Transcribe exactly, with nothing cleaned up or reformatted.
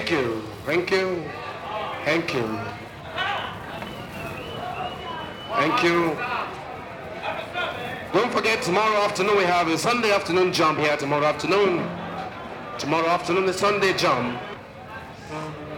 Thank you. Thank you. Thank you. Thank you. Don't forget, tomorrow afternoon we have a Sunday afternoon jump here tomorrow afternoon. Tomorrow afternoon, the Sunday jump.